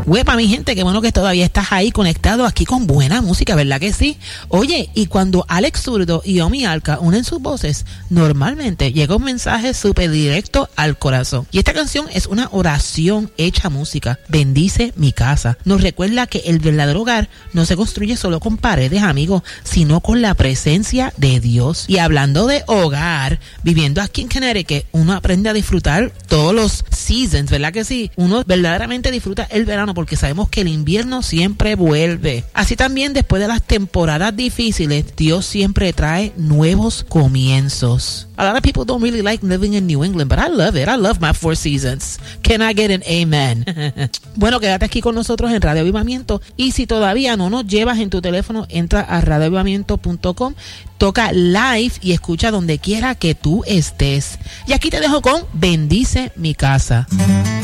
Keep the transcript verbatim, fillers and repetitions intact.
Huepa, mi gente, qué bueno que todavía estás ahí conectado aquí con buena música, ¿verdad que sí? Oye, y cuando Alex Zurdo y Omi Alca unen sus voces, normalmente llega un mensaje súper directo al corazón. Y esta canción es una oración hecha música. Bendice mi casa. Nos recuerda que el verdadero hogar no se construye solo con paredes, amigos, sino con la presencia de Dios. Y hablando de hogar, viviendo aquí en Connecticut, uno aprende a disfrutar todos los seasons, ¿verdad que sí? Uno verdaderamente disfruta el verano porque sabemos que el invierno siempre vuelve. Así también, después de las temporadas difíciles, Dios siempre trae nuevos comienzos. A lot of people don't really like living in New England, but I love it. I love my four seasons. Can I get an amen? Bueno, quédate aquí con nosotros en Radio Avivamiento, y si todavía no nos llevas en tu teléfono, entra a radio avivamiento punto com, toca live y escucha donde quiera que tú estés. Y aquí te dejo con Bendice mi casa.